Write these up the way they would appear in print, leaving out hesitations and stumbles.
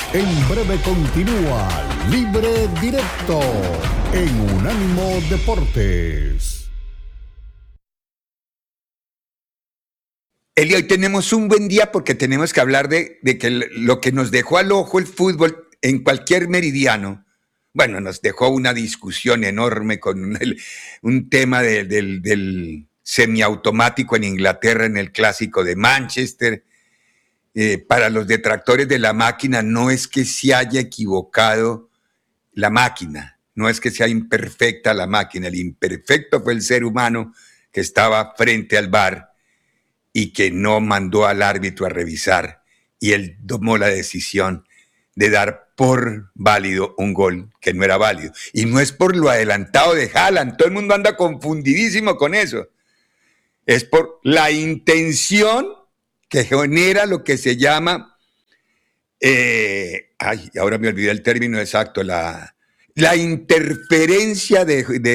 En breve continúa Libre Directo en Unánimo Deportes. Eli, hoy tenemos un buen día porque tenemos que hablar de que lo que nos dejó al ojo el fútbol en cualquier meridiano. Bueno, nos dejó una discusión enorme con un tema del semiautomático en Inglaterra en el clásico de Manchester. Para los detractores de la máquina no es que se haya equivocado la máquina, no es que sea imperfecta la máquina, el imperfecto fue el ser humano que estaba frente al VAR y que no mandó al árbitro a revisar, y él tomó la decisión de dar por válido un gol que no era válido. Y no es por lo adelantado de Haaland, todo el mundo anda confundidísimo con eso. Es por la intención que genera lo que se llama, ahora me olvidé el término exacto, la interferencia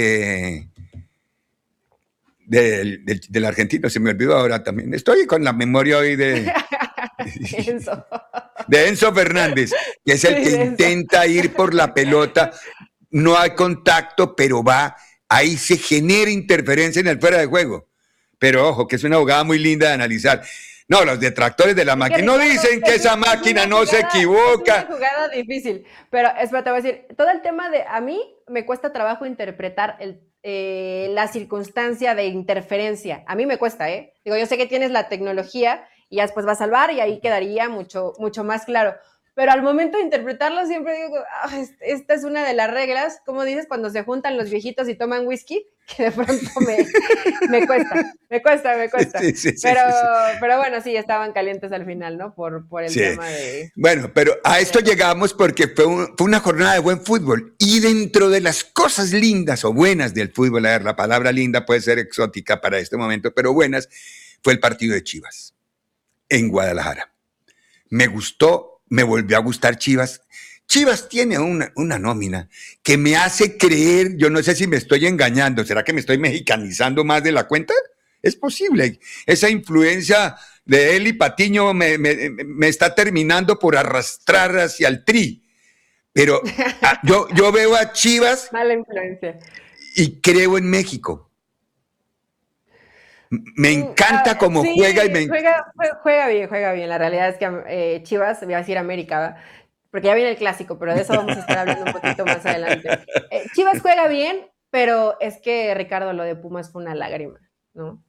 del argentino, se me olvidó ahora también. Estoy con la memoria hoy de Enzo. de Enzo Fernández, que es el que intenta ir por la pelota, no hay contacto, pero va, ahí se genera interferencia en el fuera de juego. Pero ojo, que es una jugada muy linda de analizar. No, los detractores de la máquina no dicen que esa máquina no se equivoca. Es una jugada difícil, pero espera, te voy a decir, todo el tema de, a mí me cuesta trabajo interpretar la circunstancia de interferencia. A mí me cuesta, ¿eh? Digo, yo sé que tienes la tecnología y ya después vas a salvar y ahí quedaría mucho, mucho más claro. Pero al momento de interpretarlo siempre digo, esta es una de las reglas, como dices, cuando se juntan los viejitos y toman whisky, que de pronto me cuesta. Sí. Pero bueno, sí, estaban calientes al final, ¿no? Por el tema de... Bueno, pero a esto llegamos porque fue una jornada de buen fútbol. Y dentro de las cosas lindas o buenas del fútbol, a ver, la palabra linda puede ser exótica para este momento, pero buenas, fue el partido de Chivas en Guadalajara. Me gustó. Me volvió a gustar Chivas. Chivas tiene una nómina que me hace creer, yo no sé si me estoy engañando, ¿será que me estoy mexicanizando más de la cuenta? Es posible. Esa influencia de Eli Patiño me está terminando por arrastrar hacia el Tri. Pero yo veo a Chivas. Mala influencia. Y creo en México. Me encanta cómo sí, juega y juega bien. La realidad es que Chivas, voy a decir América, porque ya viene el clásico, pero de eso vamos a estar hablando un poquito más adelante. Chivas juega bien, pero es que, Ricardo, lo de Pumas fue una lágrima, ¿no?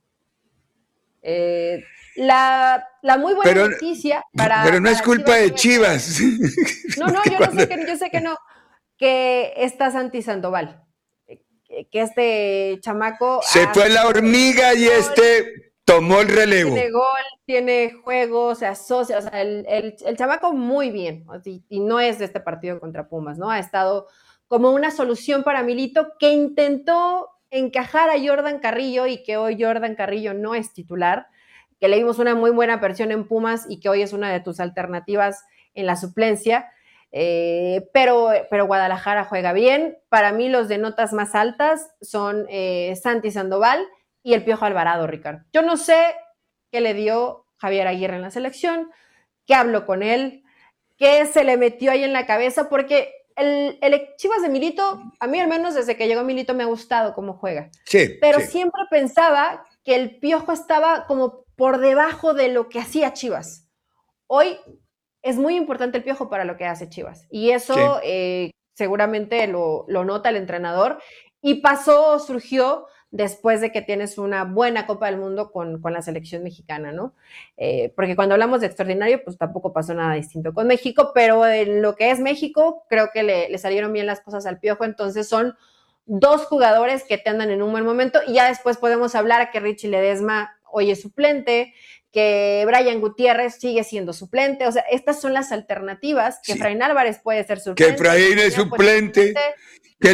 La muy buena noticia Pero no es culpa de Chivas. No, yo sé que no, que está Santi Sandoval. Que este chamaco... Se fue la hormiga y tomó el relevo. Tiene gol, tiene juego, se asocia, o sea, el chamaco muy bien, y no es de este partido contra Pumas, ¿no? Ha estado como una solución para Milito que intentó encajar a Jordan Carrillo y que hoy Jordan Carrillo no es titular, que le dimos una muy buena versión en Pumas y que hoy es una de tus alternativas en la suplencia. Pero Guadalajara juega bien. Para mí los de notas más altas son Santi Sandoval y el Piojo Alvarado, Ricardo. Yo no sé qué le dio Javier Aguirre en la selección, qué habló con él, qué se le metió ahí en la cabeza, porque el Chivas de Milito, a mí al menos desde que llegó Milito me ha gustado cómo juega. Sí, pero siempre pensaba que el Piojo estaba como por debajo de lo que hacía Chivas. Hoy es muy importante el Piojo para lo que hace Chivas. Y eso seguramente lo nota el entrenador. Y surgió después de que tienes una buena Copa del Mundo con la selección mexicana, ¿no? Porque cuando hablamos de extraordinario, pues tampoco pasó nada distinto con México, pero en lo que es México, creo que le salieron bien las cosas al Piojo. Entonces son dos jugadores que te andan en un buen momento. Y ya después podemos hablar que Richie Ledesma hoy es suplente, que Brian Gutiérrez sigue siendo suplente. O sea, estas son las alternativas, que Efraín Álvarez puede ser suplente. Que Efraín es suplente. Que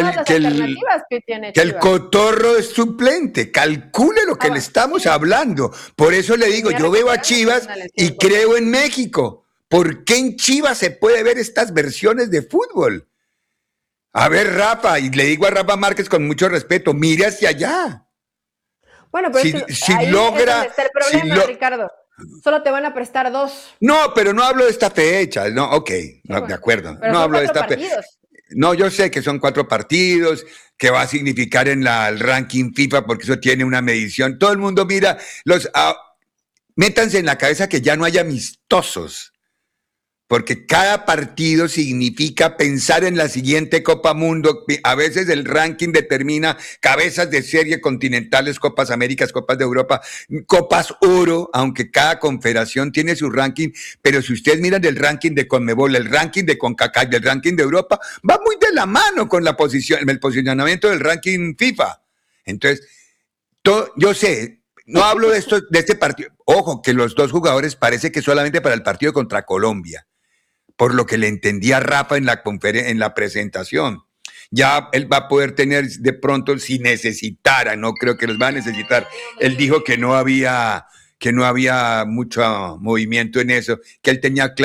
el Cotorro es suplente. Calcule lo que le estamos hablando. Por eso le digo, yo veo a Chivas y creo en México. ¿Por qué en Chivas se puede ver estas versiones de fútbol? A ver, Rafa, y le digo a Rafa Márquez con mucho respeto, mire hacia allá. Bueno, pero si logra, está el problema, Ricardo. solo te van a prestar 2. No, pero no hablo de esta fecha. No, ok, no, bueno, de acuerdo. Pero No son hablo de 4 esta fecha. partidos. No, yo sé que son 4 partidos, que va a significar en el ranking FIFA, porque eso tiene una medición. Todo el mundo mira, métanse en la cabeza que ya no hay amistosos, porque cada partido significa pensar en la siguiente Copa Mundo. A veces el ranking determina cabezas de serie continentales, Copas Américas, Copas de Europa, Copas Oro, aunque cada confederación tiene su ranking, pero si ustedes miran el ranking de Conmebol, el ranking de CONCACAF y el ranking de Europa, va muy de la mano con el posicionamiento del ranking FIFA. Entonces, yo sé, no hablo de este partido. Ojo, que los 2 jugadores parece que solamente para el partido contra Colombia, por lo que le entendía a Rafa en la presentación. Ya él va a poder tener de pronto, si necesitara, no creo que los va a necesitar. Él dijo que no había mucho movimiento en eso, que él tenía claro